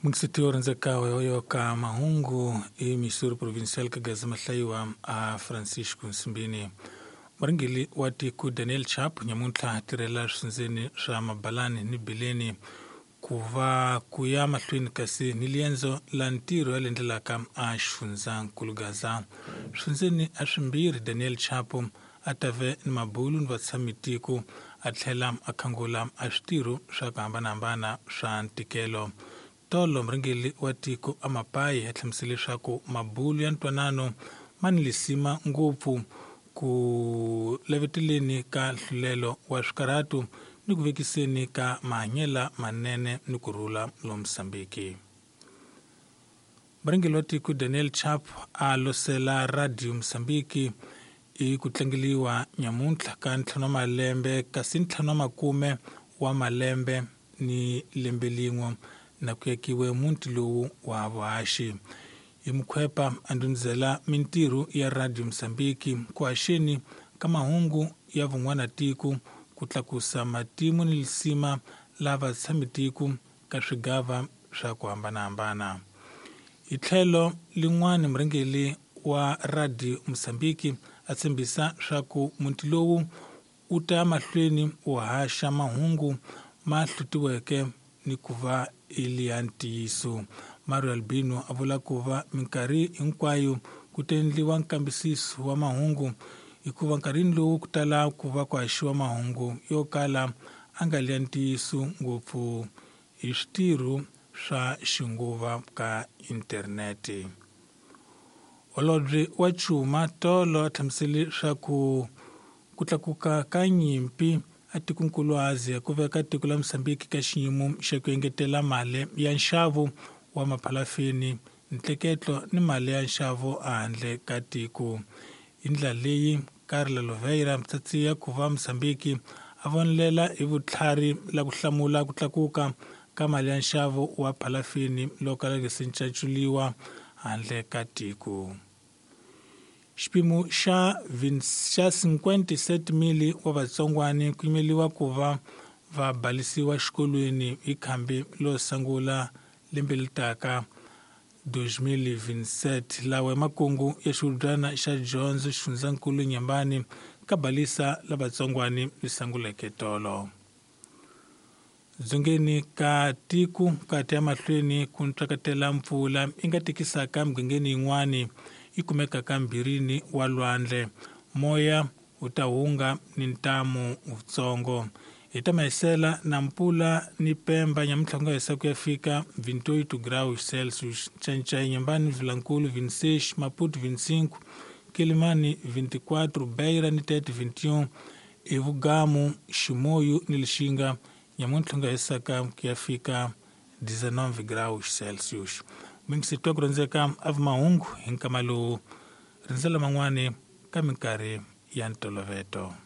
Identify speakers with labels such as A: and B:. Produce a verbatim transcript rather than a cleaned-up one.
A: Munisitio rinzekawe oyo ka mahungu i Missouri provincial ka gazamahlaiwa a Francisco Nsimbini. Maringili wati ku Daniel Chap nyamuntla tirela shinzeni sha mabalani ni bileni kuva kuya mahlwini kasi nilienzo la ntiro ya lendelaka a shunza nkulugaza. Shunzeni a shimbiri Daniel Chapo atave ni mabulu ni vatsamitiku atlela akangula a shtiru sha kambana sha ntikelo. Tolo mringili watiku amapai atlamsilisha ku mabulu ya ntwanano manilisima ngupu ku levetilini ka hlulelo wa shikaratu ni kuvekiseni ka mahanyela manene ni kurula lo Msambiki. Mringili watiku Daniel Chap a losela radio Msambiki i kutlangiliwa nyamuntla ka ntlhano malembe kasi ntlhano makume wa malembe ni lembelingo na kuyakiwe munti lowu wa vahashi. Imukwepa andunzela mintiru ya radio Msambiki kwa sheni kama hungu ya vungwana tiku kutlakusa matimu nilisima lava tsamitiku kashigava sha kuhambana hambana. Itlhelo lingwani mringeli wa radio Msambiki atsimbisa shaku munti lowu uta mahlweni wahasha mahungu mahlutiweke ni kuva ili antiyisu. Mario Albino avula kuva minkari inkwayo kutenliwa nkambisisu wa mahungu ikuva nkarini lowu kutala kuva kwaashiwa mahungu yokala angali antiyisu ngupu ishtiru sha shinguva ka interneti. Olodri wa chuma tolo athamsili shaku kutlakuka ka nyimpi atikunkulu Asia kuveka tiko la Msambiki ka xiyimo xa ku engetela mali ya nxavo wa maphalafini ntleketlo ni mali ya nxavo a handle ka tiko. Hi ndlela leyi Carla Loveira mtsatsiya kuva Msambiki a vonelela hi vutlhari la ku hlamula ku tlakuka ka mali ya nxavo wa phalafini loko la ngesincaculiwa handle ka tiko. Xipimo xa cinquanta-sete mili wa vatsongwani ku yimeliwa kuva va balisiwa xikolweni hi khambi lo sangula lembe litaka deux mille vingt-sept lawa makungu ya xihudyana xa dyondzo xifundzankulu Nyambani ka balisa la vatsongwani lisanguleke tolo. Dzongeni ka tiku kati ya mahlweni ku ntrakatela mpfula i nga tikisaka migengeni yin'wani i kumeka ka mbirini wa lwandle. Moya utahunga ni ntamu utsongo. Ita maisela na mpula ni Pemba nyamutlanga yesa ku ya fika vinte-oito graus Celsius. Chanchai Nyambani Vilankulu vinte-seis, Maputo vinte-cinco, Kilimani vinte-quatro, Beira ni Tete vinte-um, Ivugamu, Shimoyu ni Lixinga nyamutlanga yesa ku ya fika dezenove graus Celsius. Mingisitwa kuronzeka av mahungu hinkamalu rinzela mangwani ka minkari ya ntolovelo.